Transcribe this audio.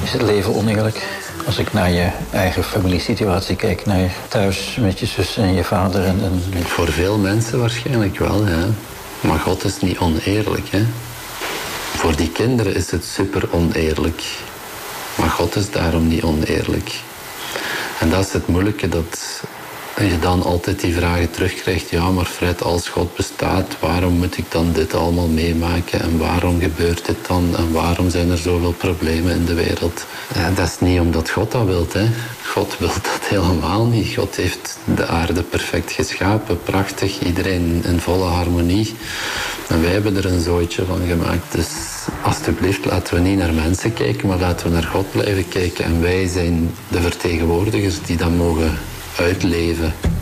Is het leven oneerlijk? Als ik naar je eigen familiesituatie kijk, naar thuis met je zus en je vader en... Voor veel mensen waarschijnlijk wel, ja. Maar God is niet oneerlijk, hè. Voor die kinderen is het super oneerlijk. Maar God is daarom niet oneerlijk. En dat is het moeilijke, dat je dan altijd die vragen terugkrijgt. Ja, maar Fred, als God bestaat, waarom moet ik dan dit allemaal meemaken? En waarom gebeurt dit dan? En waarom zijn er zoveel problemen in de wereld? Ja, dat is niet omdat God dat wil, hè. God wil dat helemaal niet. God heeft de aarde perfect geschapen, prachtig, iedereen in volle harmonie. En wij hebben er een zooitje van gemaakt. Dus alsjeblieft, laten we niet naar mensen kijken, maar laten we naar God blijven kijken. En wij zijn de vertegenwoordigers die dat mogen uitleven.